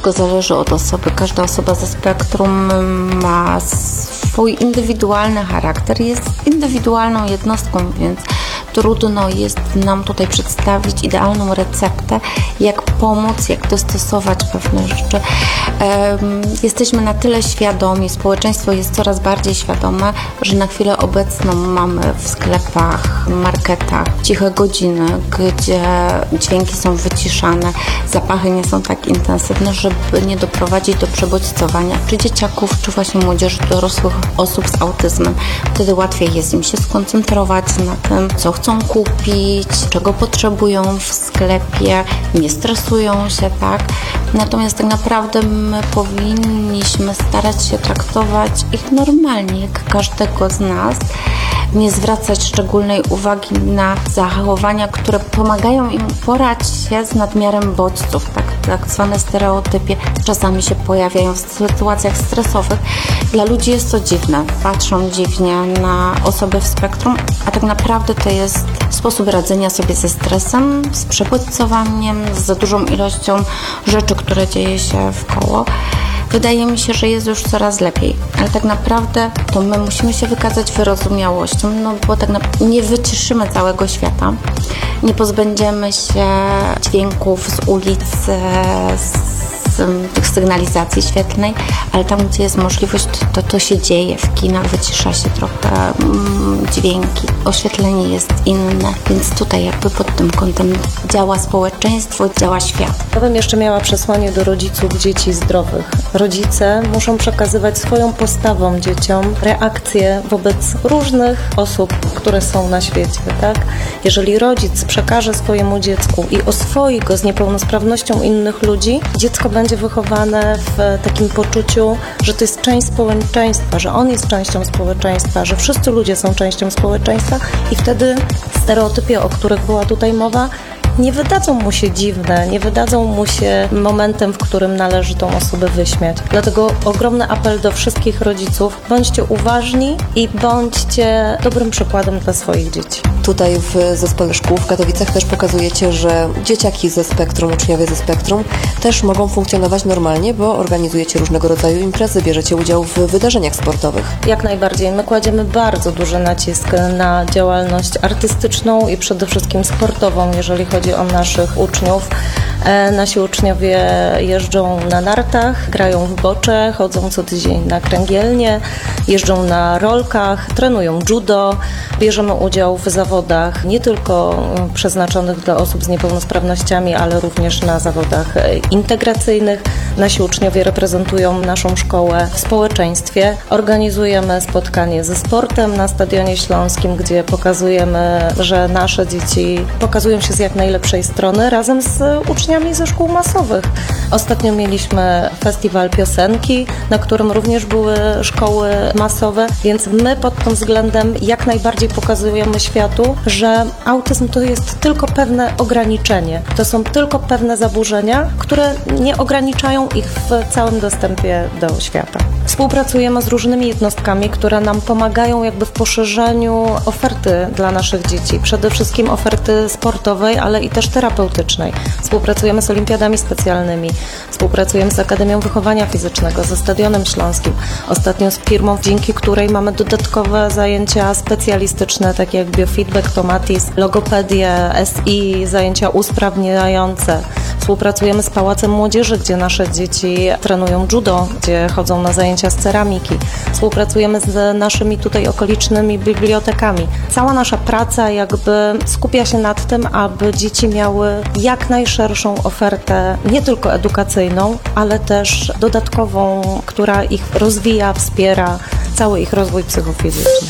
wszystko zależy od osoby. Każda osoba ze spektrum ma swój indywidualny charakter, jest indywidualną jednostką, więc trudno jest nam tutaj przedstawić idealną receptę, jak pomóc, jak dostosować pewne rzeczy. Jesteśmy na tyle świadomi, społeczeństwo jest coraz bardziej świadome, że na chwilę obecną mamy w sklepach, marketach ciche godziny, gdzie dźwięki są wyciszane, zapachy nie są tak intensywne, żeby nie doprowadzić do przebodźcowania czy dzieciaków, czy właśnie młodzieży, dorosłych osób z autyzmem. Wtedy łatwiej jest im się skoncentrować na tym, co chcą kupić, czego potrzebują w sklepie, nie stresują się, tak? Natomiast tak naprawdę my powinniśmy starać się traktować ich normalnie, jak każdego z nas, nie zwracać szczególnej uwagi na zachowania, które pomagają im poradzić się z nadmiarem bodźców, tak zwane stereotypy czasami się pojawiają w sytuacjach stresowych. Dla ludzi jest to dziwne, patrzą dziwnie na osoby w spektrum, a tak naprawdę to jest sposób radzenia sobie ze stresem, z przebodźcowaniem, z za dużą ilością rzeczy, które dzieje się wkoło. Wydaje mi się, że jest już coraz lepiej, ale tak naprawdę to my musimy się wykazać wyrozumiałością, no bo tak naprawdę nie wyciszymy całego świata, nie pozbędziemy się dźwięków z ulicy, tych sygnalizacji świetlnej, ale tam, gdzie jest możliwość, to się dzieje. W kinach wycisza się trochę dźwięki, oświetlenie jest inne, więc tutaj jakby pod tym kątem działa społeczeństwo, działa świat. Ja bym jeszcze miała przesłanie do rodziców dzieci zdrowych. Rodzice muszą przekazywać swoją postawą dzieciom reakcje wobec różnych osób, które są na świecie, tak? Jeżeli rodzic przekaże swojemu dziecku i oswoi go z niepełnosprawnością innych ludzi, dziecko będzie wychowane w takim poczuciu, że to jest część społeczeństwa, że on jest częścią społeczeństwa, że wszyscy ludzie są częścią społeczeństwa i wtedy stereotypy, o których była tutaj mowa, nie wydadzą mu się dziwne, nie wydadzą mu się momentem, w którym należy tą osobę wyśmiać. Dlatego ogromny apel do wszystkich rodziców, bądźcie uważni i bądźcie dobrym przykładem dla swoich dzieci. Tutaj w Zespole Szkół w Katowicach też pokazujecie, że dzieciaki ze spektrum, uczniowie ze spektrum też mogą funkcjonować normalnie, bo organizujecie różnego rodzaju imprezy, bierzecie udział w wydarzeniach sportowych. Jak najbardziej. My kładziemy bardzo duży nacisk na działalność artystyczną i przede wszystkim sportową, jeżeli chodzi o naszych uczniów. Nasi uczniowie jeżdżą na nartach, grają w bocze, chodzą co tydzień na kręgielnie, jeżdżą na rolkach, trenują judo, bierzemy udział w zawodach nie tylko przeznaczonych dla osób z niepełnosprawnościami, ale również na zawodach integracyjnych. Nasi uczniowie reprezentują naszą szkołę w społeczeństwie. Organizujemy spotkanie ze sportem na Stadionie Śląskim, gdzie pokazujemy, że nasze dzieci pokazują się z jak najlepszej strony razem z uczniami ze szkół masowych. Ostatnio mieliśmy festiwal piosenki, na którym również były szkoły masowe, więc my pod tym względem jak najbardziej pokazujemy światu, że autyzm to jest tylko pewne ograniczenie. To są tylko pewne zaburzenia, które nie ograniczają ich w całym dostępie do świata. Współpracujemy z różnymi jednostkami, które nam pomagają jakby w poszerzeniu oferty dla naszych dzieci. Przede wszystkim oferty sportowej, ale i też terapeutycznej. Współpracujemy z olimpiadami specjalnymi, współpracujemy z Akademią Wychowania Fizycznego, ze Stadionem Śląskim. Ostatnio z firmą, dzięki której mamy dodatkowe zajęcia specjalistyczne, takie jak biofeedback, tomatis, logopedię, SI, zajęcia usprawniające. Współpracujemy z Pałacem Młodzieży, gdzie nasze dzieci trenują judo, gdzie chodzą na zajęcia z ceramiki. Współpracujemy z naszymi tutaj okolicznymi bibliotekami. Cała nasza praca jakby skupia się nad tym, aby dzieci miały jak najszerszą ofertę, nie tylko edukacyjną, ale też dodatkową, która ich rozwija, wspiera cały ich rozwój psychofizyczny.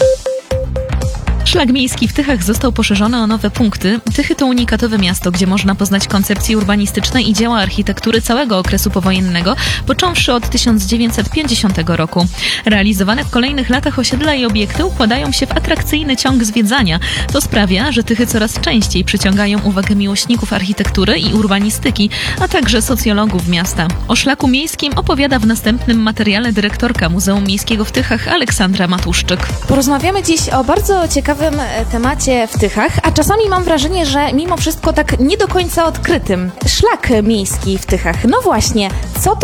Szlak miejski w Tychach został poszerzony o nowe punkty. Tychy to unikatowe miasto, gdzie można poznać koncepcje urbanistyczne i dzieła architektury całego okresu powojennego, począwszy od 1950 roku. Realizowane w kolejnych latach osiedla i obiekty układają się w atrakcyjny ciąg zwiedzania. To sprawia, że Tychy coraz częściej przyciągają uwagę miłośników architektury i urbanistyki, a także socjologów miasta. O szlaku miejskim opowiada w następnym materiale dyrektorka Muzeum Miejskiego w Tychach Aleksandra Matuszczyk. Porozmawiamy dziś o bardzo ciekawym temacie w Tychach, a czasami mam wrażenie, że mimo wszystko tak nie do końca odkrytym. Szlak miejski w Tychach. No właśnie, co